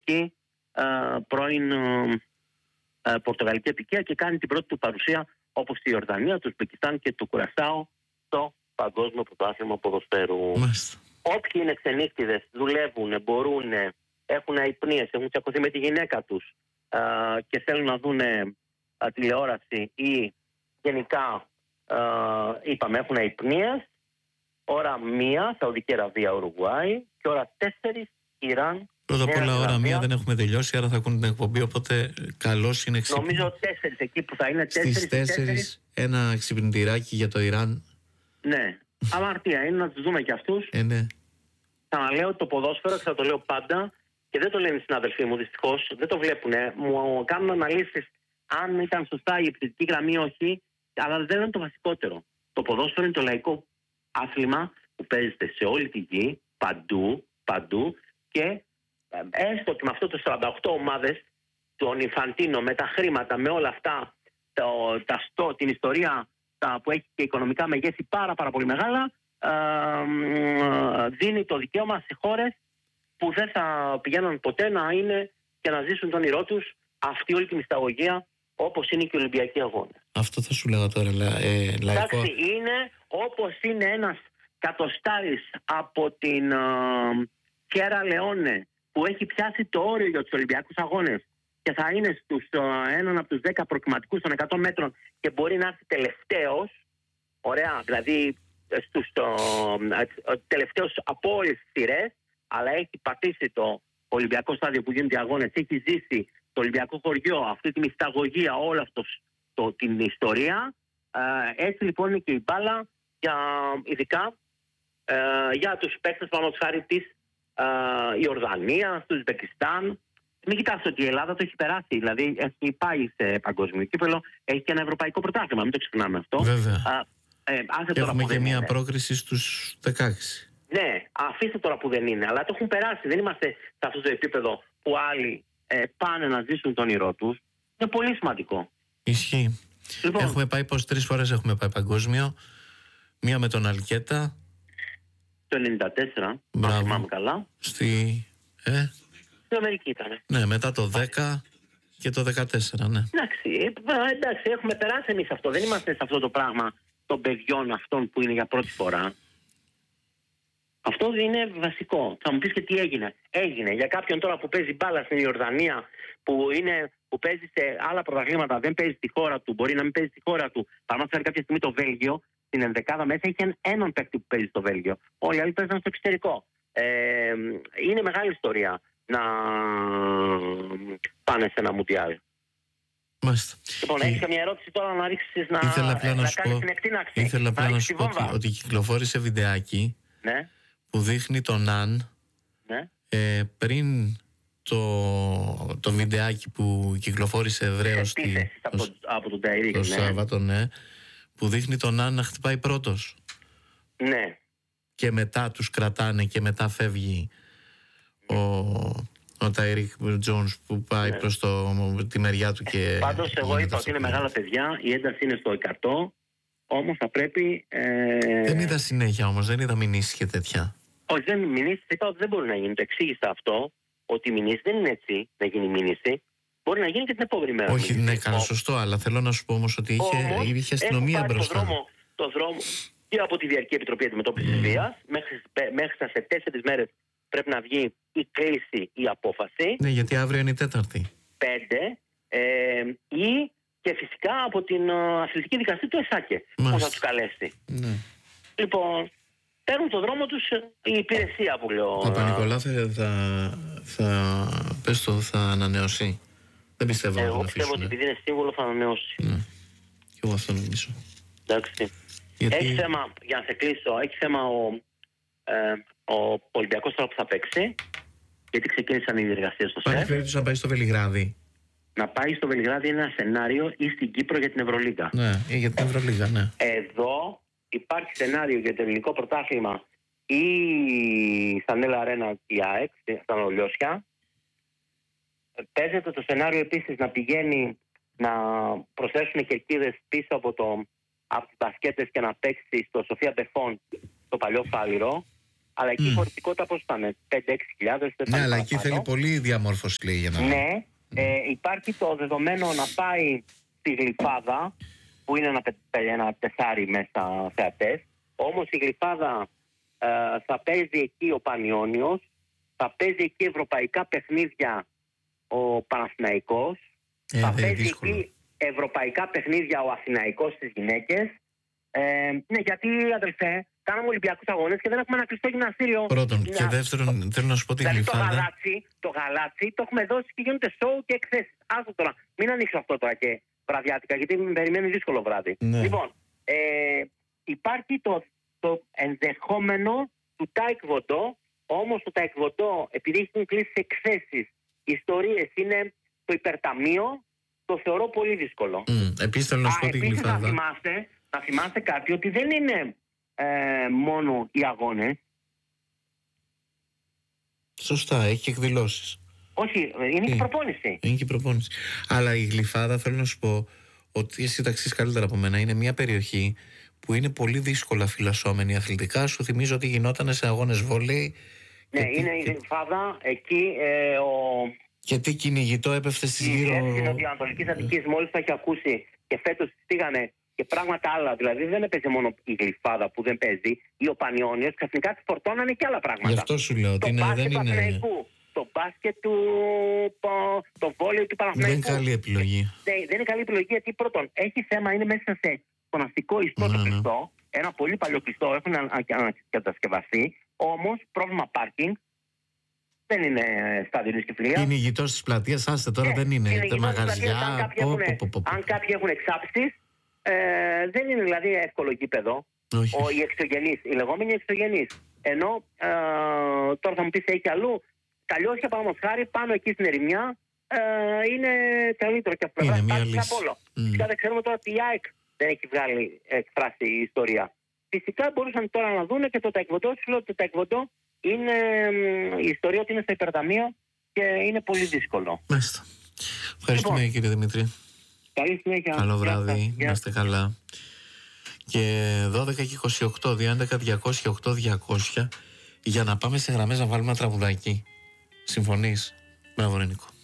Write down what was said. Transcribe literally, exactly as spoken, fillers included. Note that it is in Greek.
έχει ε, πρώην ε, ε, πορτογαλική επικία και κάνει την πρώτη του παρουσία, όπως η Ιορδανία, το Ουσμπεκιστάν και το Κουρασάο, στο Παγκόσμιο Πρωτάθλημα Ποδοσφαίρου. Μάλιστα. Όποιοι είναι ξενύχτιδες, δουλεύουν, μπορούν, έχουν αϊπνίες, έχουν τσακωθεί με τη γυναίκα τους ε, και θέλουν να δουν ε, τηλεόραση ή γενικά ε, είπαμε έχουν αϊπνίες, ώρα μία Σαουδική Αραβία Ουρουγουάη και ώρα τέσσερις Ιράν. Πρώτα απ' όλα ώρα μία δεν έχουμε τελειώσει, άρα θα ακούνε την εκπομπή, οπότε καλώς είναι ξύπνη. Νομίζω τέσσερις εκεί που θα είναι τέσσερις. Στις τέσσερις ένα ξυπνητηράκι για το Ιράν. Ναι, αμαρτία είναι να τους δούμε κι αυτούς. Ε, ναι. Ξαναλέω το ποδόσφαιρο και θα το λέω πάντα και δεν το λένε οι συναδελφοί μου δυστυχώς, δεν το βλέπουνε. Μου κάνουν αναλύσεις αν ήταν σωστά η επιθετική γραμμή ή όχι, αλλά δεν είναι το βασικότερο. Το ποδόσφαιρο είναι το λαϊκό άθλημα που παίζεται σε όλη τη γη, παντού, παντού και έστω και με αυτό το σαράντα οκτώ ομάδες, τον Ιφαντίνο, με τα χρήματα, με όλα αυτά, το, τα στο, την ιστορία τα, που έχει και οικονομικά μεγέθη πάρα, πάρα πολύ μεγάλα, ε, ε, δίνει το δικαίωμα σε χώρες που δεν θα πηγαίνουν ποτέ να είναι και να ζήσουν τον όνειρό τους αυτή όλη τη μυσταγωγία, όπως είναι και οι Ολυμπιακοί Αγώνες. Αυτό θα σου λέγα τώρα, ε, λαϊκό. Εντάξει, είναι όπως είναι ένας κατοστάρης από την Σιέρα Λεόνε που έχει πιάσει το όριο για τους Ολυμπιακούς Αγώνες και θα είναι στους uh, έναν από τους δέκα προκριματικούς των εκατό μέτρων και μπορεί να έρθει τελευταίος, ωραία, δηλαδή στους uh, τελευταίους από όλες τις σειρές, αλλά έχει πατήσει το Ολυμπιακό στάδιο που γίνονται οι αγώνες, έχει ζήσει το Ολυμπιακό χωριό, αυτή τη μυσταγωγία, όλη αυτό το, την ιστορία. Uh, έτσι λοιπόν είναι και η μπάλα, για, ειδικά uh, για τους παίκτες πάνω χάρη της η Ιορδανία, στο Ουσμπεκιστάν. Μην κοιτάξτε ότι η Ελλάδα το έχει περάσει. Δηλαδή έχει πάει σε παγκόσμιο κύπελλο, έχει και ένα ευρωπαϊκό πρωτάθλημα. Μην το ξεχνάμε αυτό. Βέβαια. Α, ε, και έχουμε και μία είναι. πρόκριση στους δεκαέξι. Ναι, αφήστε τώρα που δεν είναι. Αλλά το έχουν περάσει. Δεν είμαστε σε αυτό το επίπεδο που άλλοι ε, πάνε να ζήσουν τον όνειρό τους. Είναι πολύ σημαντικό. Ισχύει. Λοιπόν, έχουμε πάει πως τρεις φορές έχουμε πάει παγκόσμιο. Μία με τον Αλκέτα. Το ενενήντα τέσσερα, αν θυμάμαι καλά. Στη... Ε? Στην Αμερική ήταν. Ναι, μετά το δέκα και το δεκατέσσερα, ναι. Εντάξει, εντάξει, έχουμε περάσει εμείς αυτό. Δεν είμαστε σε αυτό το πράγμα των παιδιών αυτών που είναι για πρώτη φορά. Αυτό είναι βασικό. Θα μου πεις και τι έγινε. Έγινε για κάποιον τώρα που παίζει μπάλα στην Ιορδανία, που, είναι, που παίζει σε άλλα πρωταθλήματα, δεν παίζει στη χώρα του, μπορεί να μην παίζει στη χώρα του. Παραδείγματος κάποια στιγμή το Βέλγιο. Στην ενδεκάδα μέσα είχε έναν παίκτη που παίζει στο Βέλγιο. Όλοι οι άλλοι παίζαν στο εξωτερικό. Ε, είναι μεγάλη ιστορία να πάνε σε ένα Μουντιάλ. Μάλιστα. Λοιπόν, έχεις καμία ερώτηση τώρα να ρίξεις να, ήθελα απλά να, να σου κάνεις πω, την εκτείναξη. ήθελα απλά να, να σου πω ότι, ότι κυκλοφόρησε βιντεάκι, ναι, που δείχνει τον Αν, ναι, ε, πριν το, το βιντεάκι που κυκλοφόρησε ευρέως από, το, από τον Ταϊρίκ, το ναι. Σάββατο, ναι, που δείχνει τον Αν να χτυπάει πρώτος. Ναι. Και μετά τους κρατάνε και μετά φεύγει ο, ο Ταϊρίκ Τζόνς που πάει, ναι, προς το, τη μεριά του και... Πάντως εγώ είπα ότι είναι μεγάλα παιδιά, η ένταση είναι στο εκατό, όμως θα πρέπει... Ε... Δεν είδα συνέχεια όμως, δεν είδα μηνύσεις και τέτοια. Όχι, δεν μηνύσεις, είπα ότι δεν μπορεί να γίνει, το εξήγησα αυτό, ότι η μηνύση δεν είναι έτσι να γίνει μήνυση. Μπορεί να γίνει και την επόμενη μέρα. Όχι, ναι, καλά, σωστό, αλλά θέλω να σου πω όμως ότι είχε, όμως, είχε αστυνομία μπροστά. Το δρόμο, το δρόμο και από τη Διαρκή Επιτροπή Αντιμετώπισης mm. Βίας, μέχρι, μέχρι σε τέσσερις μέρες πρέπει να βγει η κλήση, η απόφαση. Ναι, γιατί αύριο είναι η Τέταρτη. Πέντε. Ε, ή και φυσικά από την αθλητική δικαστή του ΕΣΑΚΕ, που θα τους καλέσει. Ναι. Λοιπόν, παίρνουν το δρόμο τους η υπηρεσία που λέω. Ο Παπα-Νικολάου θα, θα, θα, πες το, θα ανανεώσει. Δεν πιστεύω. Εγώ πιστεύω ότι επειδή είναι σύμβολο θα ανανεώσει. Ναι. Και εγώ αυτό νομίζω. Εντάξει. Γιατί... Έχει θέμα, για να σε κλείσω, έχει θέμα ο, ε, ο Ολυμπιακός τώρα που θα παίξει, γιατί ξεκίνησαν οι διεργασίες στο ΣΕΦ. Υπάρχει περίπτωση να πάει στο Βελιγράδι. Να πάει στο Βελιγράδι είναι ένα σενάριο ή στην Κύπρο για την Ευρωλίγα. Ναι, ή για την Ευρωλίγα, ναι. Εδώ υπάρχει σενάριο για το ελληνικό πρωτάθλημα ή στα Νέλα Αρένα η ΑΕΚ, στα Νολιώσια. Παίζεται το σενάριο επίσης να πηγαίνει να προσθέσουν κερκίδες πίσω από, το, από τις μπασκέτες και να παίξει στο Σοφία Μπεφών, το παλιό Φάληρο. Αλλά εκεί η Mm. χωρητικότητα πώς ήταν, πέντε έξι χιλιάδες. Ναι, αλλά εκεί θέλει πολύ διαμόρφωση, λέει, για να... Ναι, ε, υπάρχει το δεδομένο να πάει στη Γλυφάδα, που είναι ένα, ένα τεσάρι μέσα θεατές. Όμως η Γλυφάδα ε, θα παίζει εκεί ο Πανιώνιος, θα παίζει εκεί ευρωπαϊκά παιχνίδια ο Παναθηναϊκός, ε, θα παίζει δύσκολο. εκεί ευρωπαϊκά παιχνίδια ο Αθηναϊκός στις γυναίκες. Ε, ναι, γιατί, αδελφέ, κάναμε Ολυμπιακούς αγώνες και δεν έχουμε ένα κλειστό γυμναστήριο. Πρώτον. Μια... Και δεύτερον, θέλω να σου πω τη δηλαδή Γλυφάδα. Το γαλάτσι, το γαλάτσι το έχουμε δώσει και γίνονται σοου και εκθέσεις. Άσο τώρα, μην ανοίξω αυτό τώρα και βραδιάτικα, γιατί με περιμένει δύσκολο βράδυ. Ναι. Λοιπόν, ε, υπάρχει το, το ενδεχόμενο του Taekwondo, όμως το Taekwondo, επειδή έχουν κλείσει εκθέσεις, ιστορίες, είναι το υπερταμείο, το θεωρώ πολύ δύσκολο. Mm. Επίσης θέλω να σου πω τη επίσης, Γλυφάδα. να θυμάστε, να θυμάστε κάτι, ότι δεν είναι ε, μόνο οι αγώνες. Σωστά, έχει και εκδηλώσεις. Όχι, είναι και Τι? προπόνηση. Είναι και προπόνηση. Αλλά η Γλυφάδα, θέλω να σου πω ότι εσύ τα ξέρεις καλύτερα από μένα, είναι μια περιοχή που είναι πολύ δύσκολα φυλασσόμενη αθλητικά. Σου θυμίζω ότι γινόταν σε αγώνες βόλεϊ. Ναι, και είναι τι, η Γλυφάδα, εκεί ε, ο... Και τι κυνηγητό έπεφτε στις γύρω... Η διεύθυνση Νοτιοανατολικής Αττικής μόλις το έχει ακούσει και φέτος πήγανε και πράγματα άλλα. Δηλαδή δεν έπαιζε μόνο η Γλυφάδα που δεν παίζει, ή ο Πανιώνιος, ξαφνικά τη φορτώνανε και άλλα πράγματα. Γι' αυτό σου λέω ότι το είναι, μπάσκετ δεν του είναι... Αθηναϊκού, το μπάσκετ του... το βόλεϊ του Παναθηναϊκού. Δεν είναι καλή επιλογή. Δεν, δεν είναι καλή επιλογή γιατί πρώτον έχει θέμα, είναι μέσα σε φωναστικό ιστό Ναι, το ναι. κλειστό, ένα πολύ παλιό κλειστό, έχουν ανακατασκευαστεί, όμως πρόβλημα πάρκινγκ. Δεν είναι στάδιο και φιλία. Κυνηγητό τη πλατεία, άστε τώρα, Ναι, δεν είναι. κυνηγητός Τα της πλατείας, μαγαζιά. αν κάποιοι πω, έχουν- πω, πω, πω, πω. Αν κάποιοι έχουν εξάψεις, ε, δεν είναι δηλαδή εύκολο γήπεδο. Όχι. Ο, οι εξωγενείς, οι λεγόμενοι εξωγενείς. Ενώ ε, τώρα θα μου πεις έχει αλλού. Τα Λιώσια, παραδείγματος χάρη, πάνω εκεί στην ερημιά, ε, είναι καλύτερο και από Είναι πλευράς μία τάξης λύση. από όλο. Μμ. Φυσικά δεν ξέρουμε τώρα τι η ΑΕΚ δεν έχει βγάλει, εκφράσει η ιστορία. Φυσικά μπορούσαν τώρα να δούνε και το Taekwondo. Σου λέω ότι το Taekwondo είναι μ, η ιστορία ότι είναι στο υπερταμείο και είναι πολύ δύσκολο. Μάλιστα. Ευχαριστούμε, Λοιπόν. κύριε Δημήτρη. Καλή συνέχεια. Καλό Γεια σας. βράδυ, Γεια να είστε καλά. Και δώδεκα και είκοσι οκτώ, δύο έντεκα διακόσια οκτώ διακόσια, για να πάμε σε γραμμές να βάλουμε ένα τραγουδάκι. Συμφωνείς? Μπράβο, ρε Νίκο.